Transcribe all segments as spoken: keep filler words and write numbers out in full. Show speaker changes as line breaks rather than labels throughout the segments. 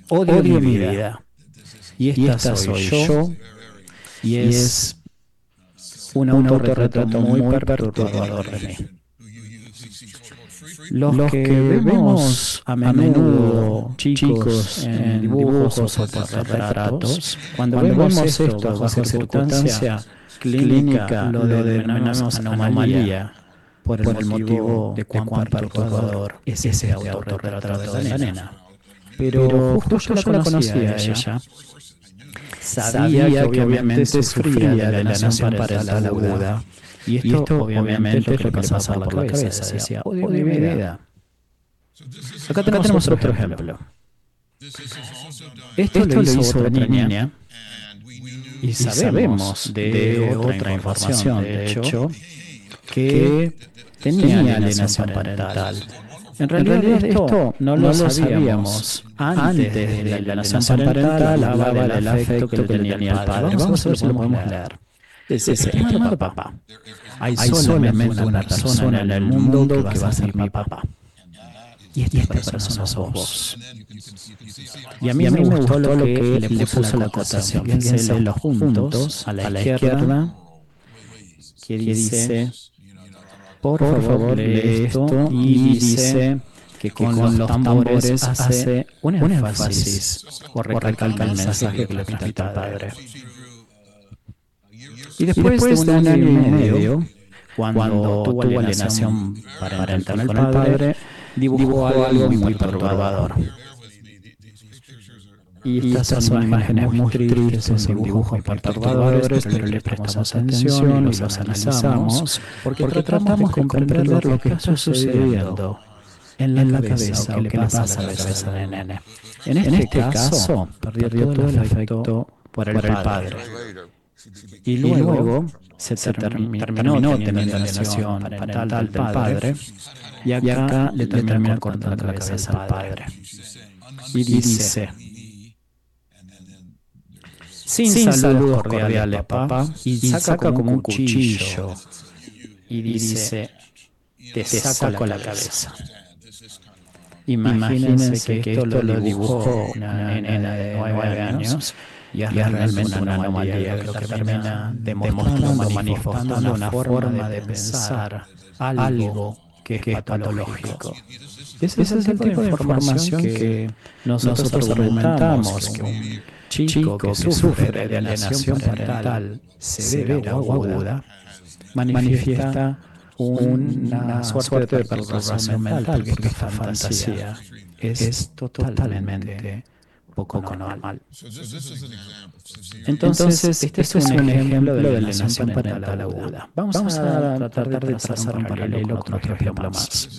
Odio mi vida. Y esta, y esta soy yo. yo y, es y es un autorretrato muy perturbador de mí. Los, Los que, que vemos a menudo, a menudo chicos en dibujos o fotorretratos, cuando, cuando vemos esto bajo esa circunstancia clínica, lo denominamos anomalía por el, por el motivo de cuán perturbador es ese autorretrato de la nena. Pero justo yo la conocía a ella. Sabía que obviamente sufría de la alienación parental aguda. Y esto, y esto obviamente es lo que le pasaba por la cabeza. Decía, odio mi vida. Acá tenemos, Acá tenemos otro ejemplo. Esto, esto lo hizo otra niña. Y sabemos de, de otra información, de hecho, que tenía alienación parental. En realidad, en realidad esto no lo, no lo sabíamos. Antes de la alienación parental hablaba del afecto que tenía el padre. Vamos a ver si lo podemos leer. Dice, estimado papá, hay solamente una persona en el mundo que va a ser mi papá. Y esta, y esta persona sos vos. Y a mí, y a mí me gustó lo que le puso la acotación. Fíjense los puntos a la, a la izquierda, que dice, por favor, lee esto, y dice que con, que con los tambores hace un énfasis o recalca el mensaje que le transmite al padre. Y después, y después de un año y medio, cuando, cuando tuvo alienación parental con el padre, dibujó algo muy perturbador. Y estas son imágenes muy tristes, son dibujos muy perturbadores, pero le prestamos atención y los analizamos, porque, porque tratamos de comprender lo que está sucediendo en la, en la cabeza o qué le pasa a la cabeza del nene. En este, en este caso, perdió todo el afecto por el, por el padre. Y luego, y luego se, se terminó, terminó teniendo alienación parental del padre, y acá, y acá le terminó cortando la cabeza al padre. Y dice, sin, sin saludos cordiales, papá, y saca como un cuchillo, y dice, te saco la cabeza. Imagínense que esto lo dibujó una nena de nueve años, y es realmente una anomalía que lo que termina demostrando, manifestando una forma de pensar algo que es patológico. Ese es el tipo de información que nosotros argumentamos, que un chico que sufre de alienación parental severa o aguda manifiesta una suerte de perturbación mental, porque esta fantasía es totalmente poco normal. Entonces, este es un ejemplo de la alienación parental aguda. Vamos, Vamos a tratar de trazar un paralelo con otro ejemplo más,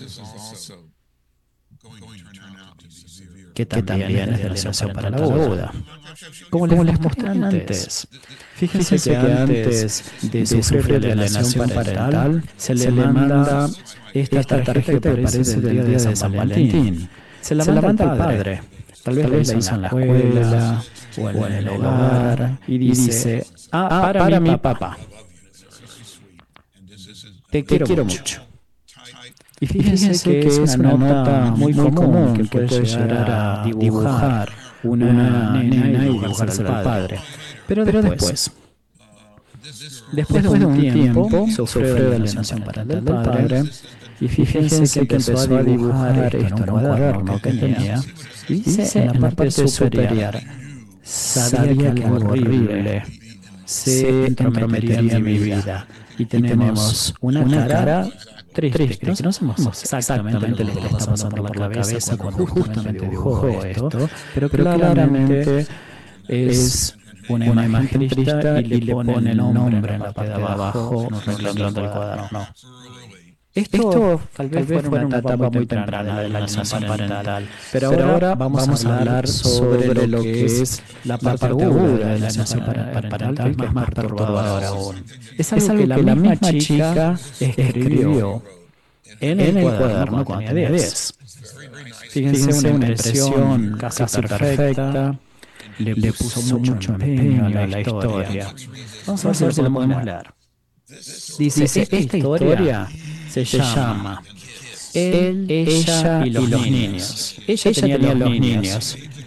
que también es de alienación parental aguda. Como les mostré antes, fíjense que antes de sufrir de alienación parental, se le manda esta tarjeta que parece del día de San Valentín. Se la manda al padre. Tal vez, Tal vez la hizo en la escuela o en, o en el hogar y dice, ah, para, para mi papá, papá. Te, te quiero mucho. mucho. Y fíjense, fíjense que, que es una nota muy común que puede llegar a dibujar una, una nena y dibujársela al padre. Pero, Pero después, después, después de un tiempo, sufrió de alienación parental del padre. Y fíjense que empezó a dibujar esto en un cuaderno que tenía. Y dice en la parte superior, sabía que algo horrible se entrometería en mi vida. Y tenemos una, una cara triste, que no sabemos exactamente lo que le está pasando por la cabeza cuando justamente dibujó esto, pero claramente es una imagen triste y le pone el nombre en la parte de abajo, en un renglón del cuaderno. Esto, Esto tal vez, tal vez fue una etapa muy temprana de la alienación parental, pero ahora, pero ahora vamos, vamos a hablar sobre lo que es la parte aguda de la alienación parental, que es más perturbadora aún. Es algo, es algo que, que la misma chica escribió en el, en el cuaderno cuando tenía diez. Fíjense, Fíjense una impresión casi, casi perfecta, le, le puso mucho empeño a la historia. Vamos a ver si lo podemos leer. Dice, Dice esta historia se llama Él, ella y los niños. Ella tenía los niños